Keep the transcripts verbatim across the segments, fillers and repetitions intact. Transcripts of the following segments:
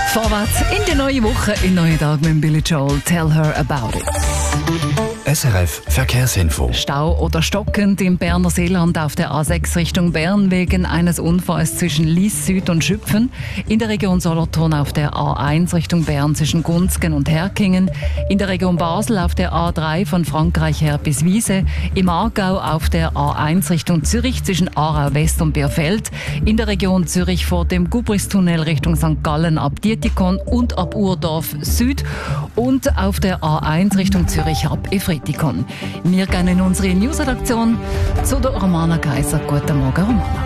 Vorwärts in die neue Woche, in den neuen Tag mit Billy Joel. Tell her about it. S R F Verkehrsinfo. Stau oder stockend im Berner Seeland auf der A sechs Richtung Bern wegen eines Unfalls zwischen Lies Süd und Schüpfen. In der Region Solothurn auf der A eins Richtung Bern zwischen Gunzgen und Herkingen. In der Region Basel auf der A drei von Frankreich her bis Wiese. Im Aargau auf der A eins Richtung Zürich zwischen Aarau West und Bierfeld. In der Region Zürich vor dem Gubristunnel Richtung Sankt Gallen ab Dietikon und ab Urdorf Süd. Und auf der A eins Richtung Zürich ab Efritikon. Wir gehen in unsere Newsredaktion zu der Romana Kaiser. Guten Morgen, Romana.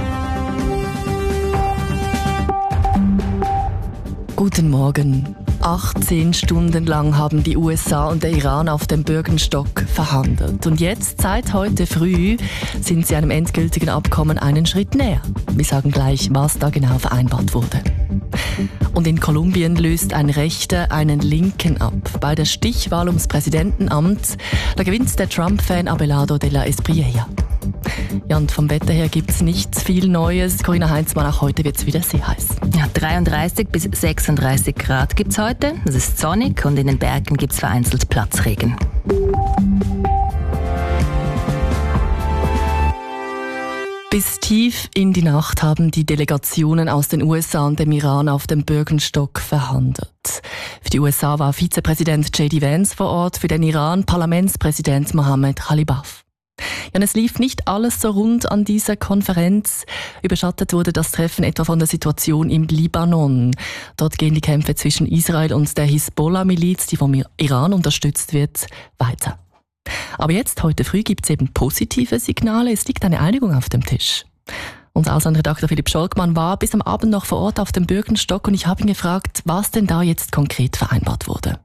Guten Morgen. achtzehn Stunden lang haben die U S A und der Iran auf dem Bürgenstock verhandelt. Und jetzt, seit heute früh, sind sie einem endgültigen Abkommen einen Schritt näher. Wir sagen gleich, was da genau vereinbart wurde. Und in Kolumbien löst ein Rechter einen Linken ab. Bei der Stichwahl ums Präsidentenamt, da gewinnt der Trump-Fan Abelardo de la Espriella. Ja, und vom Wetter her gibt es nicht viel Neues. Corinna Heinzmann, auch heute wird es wieder sehr heiß. Ja, dreiunddreißig bis sechsunddreißig Grad gibt es heute. Es ist sonnig und in den Bergen gibt es vereinzelt Platzregen. Bis tief in die Nacht haben die Delegationen aus den U S A und dem Iran auf dem Bürgenstock verhandelt. Für die U S A war Vizepräsident J D Vance vor Ort, für den Iran Parlamentspräsident Mohammed Khalibaf. Ja, und es lief nicht alles so rund an dieser Konferenz. Überschattet wurde das Treffen etwa von der Situation im Libanon. Dort gehen die Kämpfe zwischen Israel und der Hisbollah-Miliz, die vom Iran unterstützt wird, weiter. Aber jetzt, heute früh, gibt es eben positive Signale. Es liegt eine Einigung auf dem Tisch. Unser Auslandredakteur Philipp Scholkmann war bis am Abend noch vor Ort auf dem Bürgenstock und ich habe ihn gefragt, was denn da jetzt konkret vereinbart wurde.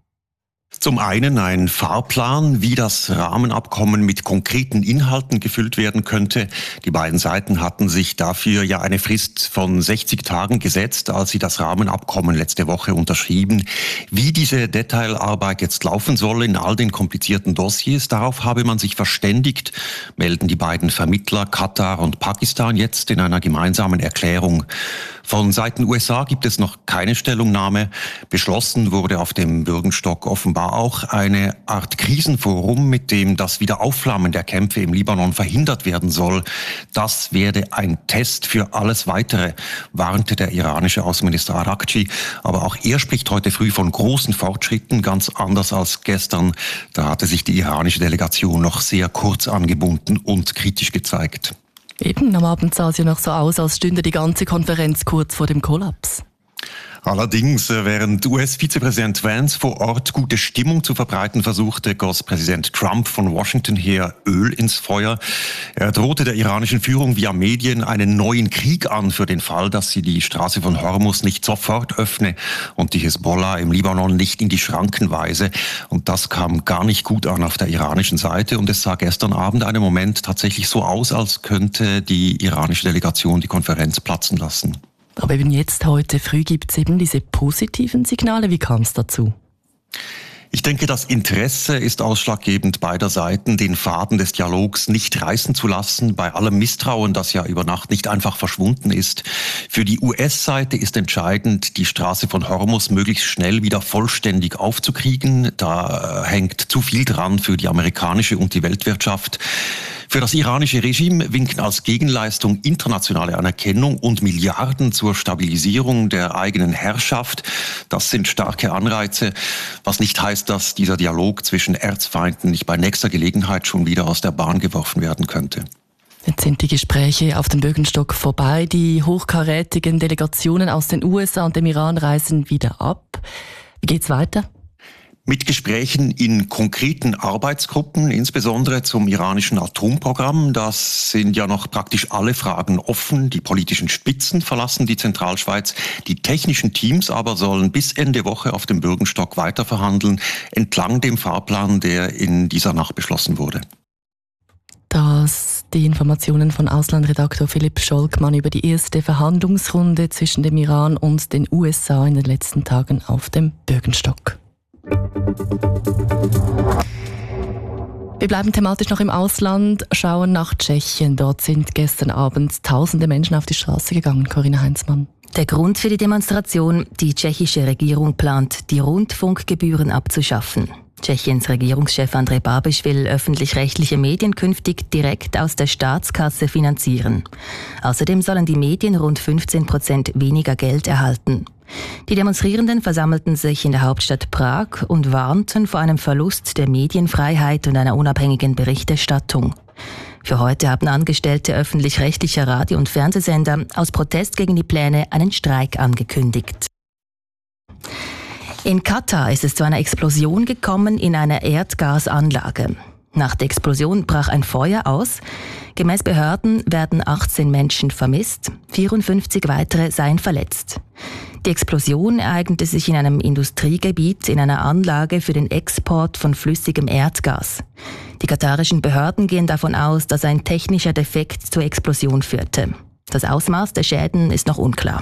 Zum einen ein Fahrplan, wie das Rahmenabkommen mit konkreten Inhalten gefüllt werden könnte. Die beiden Seiten hatten sich dafür ja eine Frist von sechzig Tagen gesetzt, als sie das Rahmenabkommen letzte Woche unterschrieben. Wie diese Detailarbeit jetzt laufen soll in all den komplizierten Dossiers, darauf habe man sich verständigt, melden die beiden Vermittler Katar und Pakistan jetzt in einer gemeinsamen Erklärung. Von Seiten U S A gibt es noch keine Stellungnahme. Beschlossen wurde auf dem Bürgenstock offenbar auch eine Art Krisenforum, mit dem das Wiederaufflammen der Kämpfe im Libanon verhindert werden soll. Das werde ein Test für alles Weitere, warnte der iranische Außenminister Araghchi. Aber auch er spricht heute früh von großen Fortschritten, ganz anders als gestern. Da hatte sich die iranische Delegation noch sehr kurz angebunden und kritisch gezeigt. Eben, am Abend sah es ja noch so aus, als stünde die ganze Konferenz kurz vor dem Kollaps. Allerdings, während U S-Vizepräsident Vance vor Ort gute Stimmung zu verbreiten versuchte, goss Präsident Trump von Washington her Öl ins Feuer. Er drohte der iranischen Führung via Medien einen neuen Krieg an für den Fall, dass sie die Straße von Hormuz nicht sofort öffne und die Hisbollah im Libanon nicht in die Schranken weise. Und das kam gar nicht gut an auf der iranischen Seite. Und es sah gestern Abend einen Moment tatsächlich so aus, als könnte die iranische Delegation die Konferenz platzen lassen. Aber eben jetzt, heute früh, gibt es eben diese positiven Signale. Wie kam es dazu? Ich denke, das Interesse ist ausschlaggebend beider Seiten, den Faden des Dialogs nicht reißen zu lassen, bei allem Misstrauen, das ja über Nacht nicht einfach verschwunden ist. Für die U S-Seite ist entscheidend, die Straße von Hormuz möglichst schnell wieder vollständig aufzukriegen. Da hängt zu viel dran für die amerikanische und die Weltwirtschaft. Für das iranische Regime winken als Gegenleistung internationale Anerkennung und Milliarden zur Stabilisierung der eigenen Herrschaft. Das sind starke Anreize, was nicht heißt, dass dieser Dialog zwischen Erzfeinden nicht bei nächster Gelegenheit schon wieder aus der Bahn geworfen werden könnte. Jetzt sind die Gespräche auf dem Bürgenstock vorbei. Die hochkarätigen Delegationen aus den U S A und dem Iran reisen wieder ab. Wie geht's weiter? Mit Gesprächen in konkreten Arbeitsgruppen, insbesondere zum iranischen Atomprogramm. Das sind ja noch praktisch alle Fragen offen. Die politischen Spitzen verlassen die Zentralschweiz. Die technischen Teams aber sollen bis Ende Woche auf dem Bürgenstock weiterverhandeln, entlang dem Fahrplan, der in dieser Nacht beschlossen wurde. Das die Informationen von Auslandredaktor Philipp Scholkmann über die erste Verhandlungsrunde zwischen dem Iran und den U S A in den letzten Tagen auf dem Bürgenstock. Wir bleiben thematisch noch im Ausland, schauen nach Tschechien. Dort sind gestern Abend tausende Menschen auf die Straße gegangen, Corinna Heinzmann. Der Grund für die Demonstration: Die tschechische Regierung plant, die Rundfunkgebühren abzuschaffen. Tschechiens Regierungschef Andrej Babiš will öffentlich-rechtliche Medien künftig direkt aus der Staatskasse finanzieren. Außerdem sollen die Medien rund fünfzehn Prozent weniger Geld erhalten. Die Demonstrierenden versammelten sich in der Hauptstadt Prag und warnten vor einem Verlust der Medienfreiheit und einer unabhängigen Berichterstattung. Für heute haben Angestellte öffentlich-rechtlicher Radio- und Fernsehsender aus Protest gegen die Pläne einen Streik angekündigt. In Katar ist es zu einer Explosion gekommen in einer Erdgasanlage. Nach der Explosion brach ein Feuer aus. Gemäß Behörden werden achtzehn Menschen vermisst, vierundfünfzig weitere seien verletzt. Die Explosion ereignete sich in einem Industriegebiet in einer Anlage für den Export von flüssigem Erdgas. Die katarischen Behörden gehen davon aus, dass ein technischer Defekt zur Explosion führte. Das Ausmaß der Schäden ist noch unklar.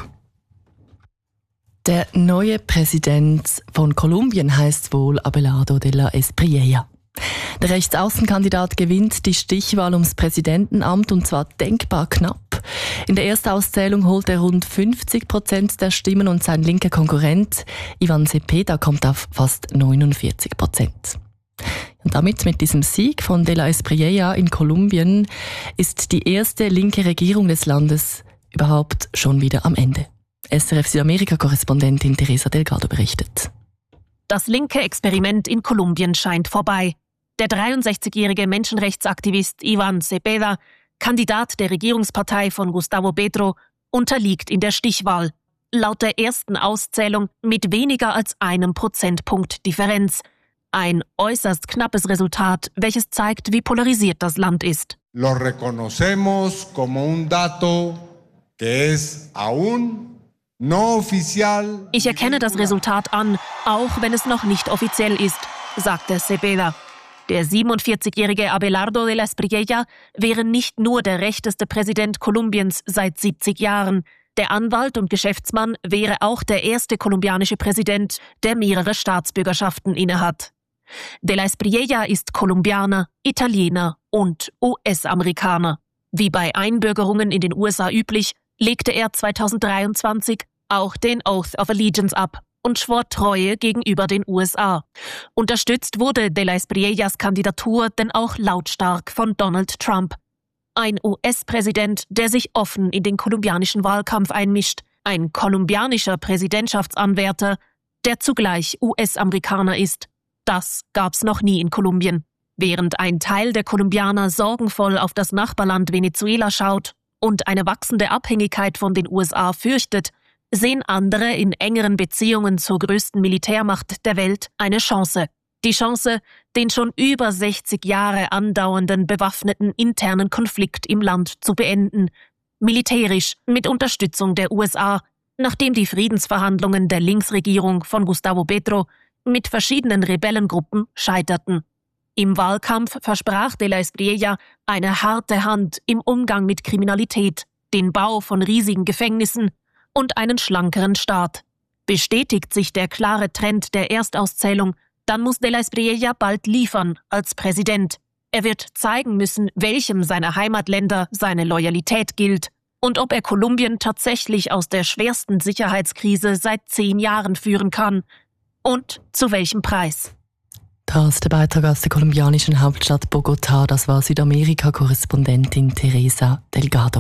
Der neue Präsident von Kolumbien heißt wohl Abelardo de la Espriella. Der Rechtsaußenkandidat gewinnt die Stichwahl ums Präsidentenamt und zwar denkbar knapp. In der Erstauszählung holt er rund fünfzig Prozent der Stimmen und sein linker Konkurrent Ivan Cepeda kommt auf fast neunundvierzig Prozent. Und damit, mit diesem Sieg von de la Espriella in Kolumbien, ist die erste linke Regierung des Landes überhaupt schon wieder am Ende. S R F Südamerika-Korrespondentin Teresa Delgado berichtet. Das linke Experiment in Kolumbien scheint vorbei. Der dreiundsechzigjährige Menschenrechtsaktivist Ivan Cepeda, Kandidat der Regierungspartei von Gustavo Petro, unterliegt in der Stichwahl. Laut der ersten Auszählung mit weniger als einem Prozentpunkt Differenz. Ein äußerst knappes Resultat, welches zeigt, wie polarisiert das Land ist. Lo reconocemos como un dato que es aún no oficial. Ich erkenne das Resultat an, auch wenn es noch nicht offiziell ist, sagte Cepeda. Der siebenundvierzigjährige Abelardo de la Espriella wäre nicht nur der rechteste Präsident Kolumbiens seit siebzig Jahren. Der Anwalt und Geschäftsmann wäre auch der erste kolumbianische Präsident, der mehrere Staatsbürgerschaften innehat. De la Espriella ist Kolumbianer, Italiener und U S-Amerikaner. Wie bei Einbürgerungen in den U S A üblich, legte er zweitausenddreiundzwanzig auch den Oath of Allegiance ab und schwor Treue gegenüber den U S A. Unterstützt wurde de la Espriellas Kandidatur denn auch lautstark von Donald Trump. Ein U S-Präsident, der sich offen in den kolumbianischen Wahlkampf einmischt. Ein kolumbianischer Präsidentschaftsanwärter, der zugleich U S-Amerikaner ist. Das gab's noch nie in Kolumbien. Während ein Teil der Kolumbianer sorgenvoll auf das Nachbarland Venezuela schaut und eine wachsende Abhängigkeit von den U S A fürchtet, sehen andere in engeren Beziehungen zur größten Militärmacht der Welt eine Chance. Die Chance, den schon über sechzig Jahre andauernden bewaffneten internen Konflikt im Land zu beenden. Militärisch mit Unterstützung der U S A, nachdem die Friedensverhandlungen der Linksregierung von Gustavo Petro mit verschiedenen Rebellengruppen scheiterten. Im Wahlkampf versprach de la Espriella eine harte Hand im Umgang mit Kriminalität, den Bau von riesigen Gefängnissen und einen schlankeren Staat. Bestätigt sich der klare Trend der Erstauszählung, dann muss de la Espriella bald liefern als Präsident. Er wird zeigen müssen, welchem seiner Heimatländer seine Loyalität gilt und ob er Kolumbien tatsächlich aus der schwersten Sicherheitskrise seit zehn Jahren führen kann. Und zu welchem Preis? Das ist der Beitrag aus der kolumbianischen Hauptstadt Bogotá. Das war Südamerika-Korrespondentin Teresa Delgado.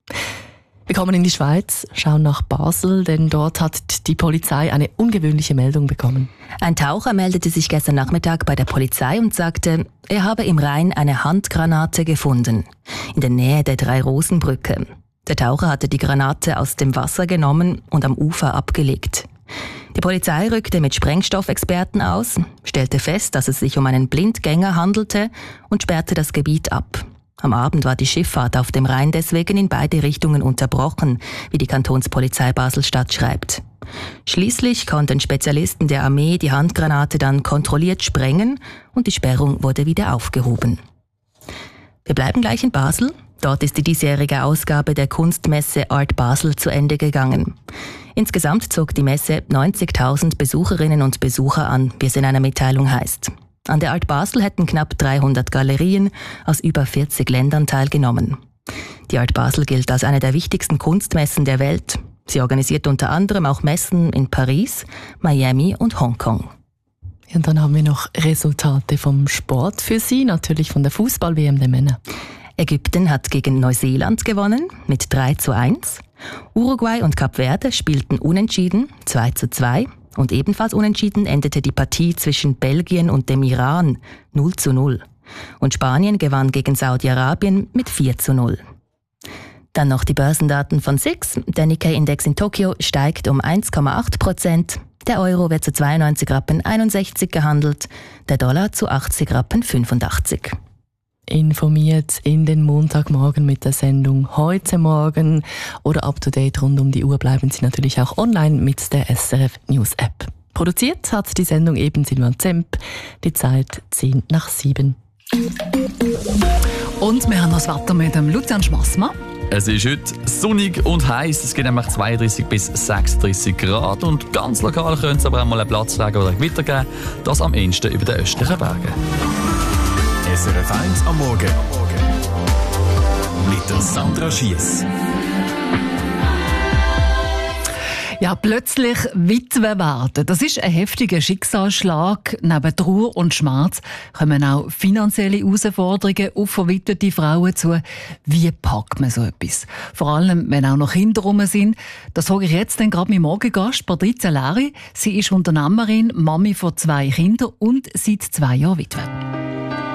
Wir kommen in die Schweiz, schauen nach Basel, denn dort hat die Polizei eine ungewöhnliche Meldung bekommen. Ein Taucher meldete sich gestern Nachmittag bei der Polizei und sagte, er habe im Rhein eine Handgranate gefunden, in der Nähe der Drei-Rosen-Brücke. Der Taucher hatte die Granate aus dem Wasser genommen und am Ufer abgelegt. Die Polizei rückte mit Sprengstoffexperten aus, stellte fest, dass es sich um einen Blindgänger handelte und sperrte das Gebiet ab. Am Abend war die Schifffahrt auf dem Rhein deswegen in beide Richtungen unterbrochen, wie die Kantonspolizei Basel-Stadt schreibt. Schließlich konnten Spezialisten der Armee die Handgranate dann kontrolliert sprengen und die Sperrung wurde wieder aufgehoben. Wir bleiben gleich in Basel. Dort ist die diesjährige Ausgabe der Kunstmesse Art Basel zu Ende gegangen. Insgesamt zog die Messe neunzigtausend Besucherinnen und Besucher an, wie es in einer Mitteilung heißt. An der Art Basel hätten knapp dreihundert Galerien aus über vierzig Ländern teilgenommen. Die Art Basel gilt als eine der wichtigsten Kunstmessen der Welt. Sie organisiert unter anderem auch Messen in Paris, Miami und Hongkong. Und dann haben wir noch Resultate vom Sport für Sie, natürlich von der Fußball-W M der Männer. Ägypten hat gegen Neuseeland gewonnen mit drei zu eins. Uruguay und Kap Verde spielten unentschieden zwei zu zwei. Und ebenfalls unentschieden endete die Partie zwischen Belgien und dem Iran null zu null. Und Spanien gewann gegen Saudi-Arabien mit vier zu null. Dann noch die Börsendaten von S I X. Der Nikkei-Index in Tokio steigt um eins Komma acht Prozent. Der Euro wird zu zweiundneunzig Rappen einundsechzig gehandelt, der Dollar zu achtzig Rappen fünfundachtzig. Informiert in den Montagmorgen mit der Sendung «Heute Morgen» oder up-to-date rund um die Uhr bleiben Sie natürlich auch online mit der S R F News App. Produziert hat die Sendung eben Silvan Zemp, die Zeit zehn nach sieben. Und wir haben noch das Wetter mit dem Lucian Schmassmann. Es ist heute sonnig und heiß. Es gibt nämlich zweiunddreißig bis sechsunddreißig Grad. Und ganz lokal könnte es aber auch mal einen Platzregen oder Gewitter geben. Das am ehesten über den östlichen Bergen. S R F eins am Morgen. Mit der Sandra Schiess. Ja, plötzlich Witwe werden. Das ist ein heftiger Schicksalsschlag. Neben Trauer und Schmerz kommen auch finanzielle Herausforderungen auf verwitwete Frauen zu. Wie packt man so etwas? Vor allem, wenn auch noch Kinder rum sind. Das frage ich jetzt dann gerade meinen Morgengast, Patrizia Leri. Sie ist Unternehmerin, Mami von zwei Kindern und seit zwei Jahren Witwe.